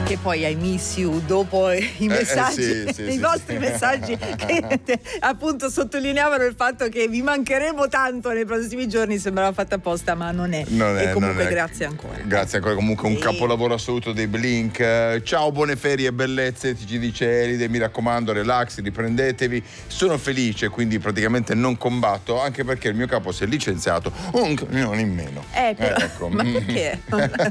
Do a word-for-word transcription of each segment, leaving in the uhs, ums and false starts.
che poi I miss you dopo i messaggi, eh, sì, sì, i sì, vostri sì. messaggi che appunto sottolineavano il fatto che vi mancheremo tanto nei prossimi giorni, sembrava fatta apposta, ma non è. Non è e comunque non è. grazie ancora. Grazie ancora, comunque un Sì. capolavoro assoluto dei Blink. Ciao, buone ferie e bellezze, ti ci dice Elide, mi raccomando, relax, riprendetevi. Sono felice, quindi praticamente non combatto, anche perché il mio capo si è licenziato, un camion in meno. Eh, però, Eh, ecco. ma perché?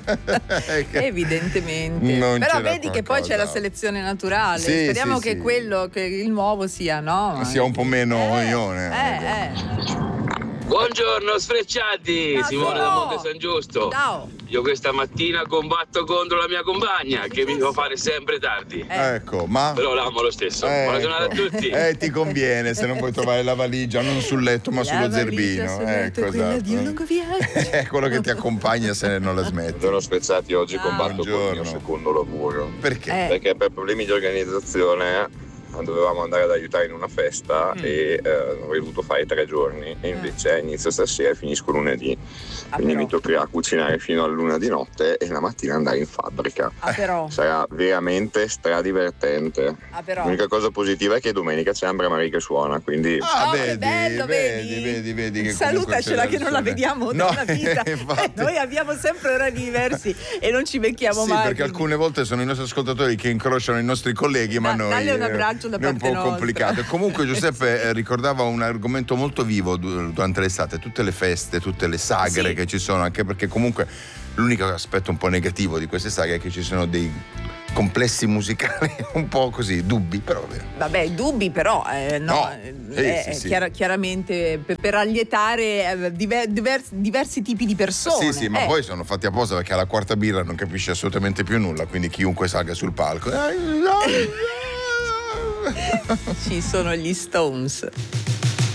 Evidentemente. Non Però c'era vedi che poi c'è la qualcosa. selezione naturale. Sì, Speriamo sì, che sì. quello, che il nuovo sia, no? Sia un po' meno eh, ione. Eh, eh. Buongiorno sfrecciati, Ciao, Simone da Simo. Monte San Giusto. Ciao. Io questa mattina combatto contro la mia compagna che mi fa fare sempre tardi. Eh. Ecco, ma Però l'amo lo stesso. Eh, Buona giornata ecco. a tutti. Eh, ti conviene se non puoi trovare la valigia non sul letto ma La sullo valigia zerbino. sul letto, Ecco, quella esatto. di un lungo viaggio. È quello che ti accompagna se non la smetti. Buongiorno spezzati, oggi Ciao. combatto col Buongiorno. mio secondo lavoro. Perché? Eh. Perché per problemi di organizzazione dovevamo andare ad aiutare in una festa Mm. e eh, avrei dovuto fare tre giorni e invece inizio stasera e finisco lunedì. Ah, Quindi però. mi toccherà cucinare fino a luna di notte e la mattina andare in fabbrica. Ah, però. Sarà veramente stradivertente. Ah, però. L'unica cosa positiva è che domenica c'è Ambra Marie che suona, quindi Ah, Oh, che vedi, bello, vedi, vedi? vedi, vedi che Salutacela comunque c'è che non la persone- vediamo No, da una vita. infatti. Eh, noi abbiamo sempre orari diversi e non ci becchiamo Sì, mai. perché quindi- alcune volte sono i nostri ascoltatori che incrociano i nostri colleghi, ma Da- noi dalle un eh, abbraccio da è un parte po' complicato. nostra. Comunque Giuseppe eh, ricordava un argomento molto vivo du- durante l'estate, tutte le feste, tutte le sagre Sì. che ci sono, anche perché comunque l'unico aspetto un po' negativo di queste sagre è che ci sono dei complessi musicali un po' così dubbi, però va bene. Vabbè, dubbi però, eh, no, No, eh, sì, eh, sì, sì. chiara- chiaramente per, per allietare eh, diver- divers- diversi tipi di persone. Sì, sì, ma Eh, poi sono fatti apposta perché alla quarta birra non capisce assolutamente più nulla, quindi chiunque salga sul palco. ci sono gli Stones.